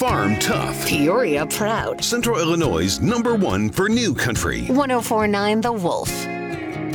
Farm tough. Peoria proud. Central Illinois' #1 for new country. 1049 The Wolf.